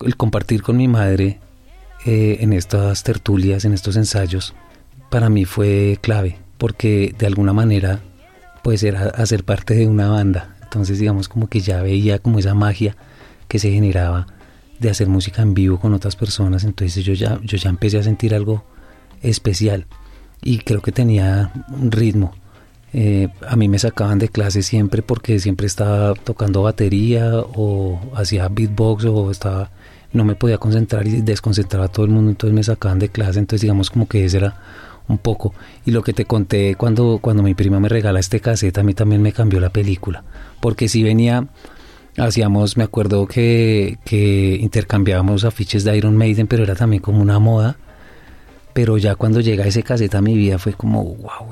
el compartir con mi madre en estas tertulias, en estos ensayos, para mí fue clave, porque de alguna manera pues era hacer parte de una banda. Entonces digamos como que ya veía como esa magia que se generaba de hacer música en vivo con otras personas. Entonces yo ya empecé a sentir algo especial y creo que tenía un ritmo. A mí me sacaban de clase siempre porque siempre estaba tocando batería o hacía beatbox o no me podía concentrar y desconcentraba a todo el mundo, entonces me sacaban de clase. Entonces digamos como que ese era un poco. Y lo que te conté cuando mi prima me regala este cassette, a mí también me cambió la película, porque si venía, me acuerdo que intercambiábamos afiches de Iron Maiden, pero era también como una moda. Pero ya cuando llega ese cassette a mi vida fue como, wow,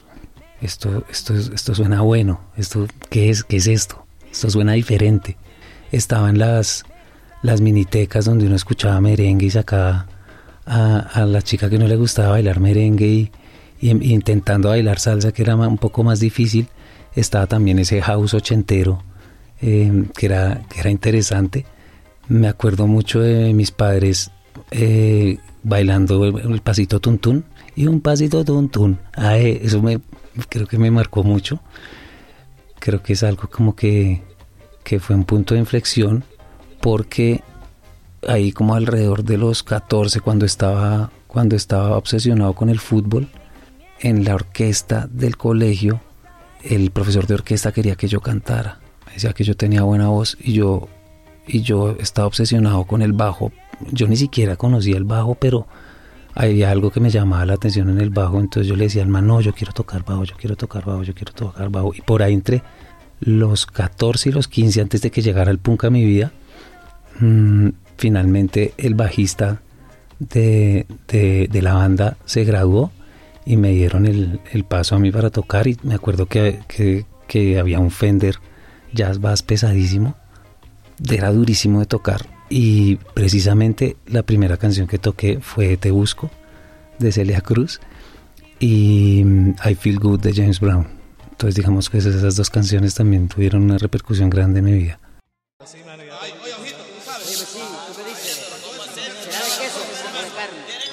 esto suena bueno. ¿Qué es esto? Esto suena diferente. Estaban las minitecas donde uno escuchaba merengue y sacaba a la chica que no le gustaba bailar merengue y intentando bailar salsa, que era un poco más difícil. Estaba también ese house ochentero, que era interesante. Me acuerdo mucho de mis padres bailando el pasito tuntún y un pasito tuntún. Eso creo que me marcó mucho. Creo que es algo como que fue un punto de inflexión, porque ahí como alrededor de los 14, cuando estaba obsesionado con el fútbol, en la orquesta del colegio, el profesor de orquesta quería que yo cantara. Me decía que yo tenía buena voz y yo estaba obsesionado con el bajo. Yo ni siquiera conocía el bajo, pero había algo que me llamaba la atención en el bajo. Entonces yo le decía al man, no, yo quiero tocar bajo. Y por ahí entre los 14 y los 15, antes de que llegara el punk a mi vida, finalmente el bajista de la banda se graduó y me dieron el paso a mí para tocar. Y me acuerdo que había un Fender Jazz Bass pesadísimo, era durísimo de tocar, y precisamente la primera canción que toqué fue Te Busco, de Celia Cruz, y I Feel Good, de James Brown. Entonces digamos que esas dos canciones también tuvieron una repercusión grande en mi vida. Sí, ojito, tú sabes. Sí, tú me dices, ¿será de queso o de carne?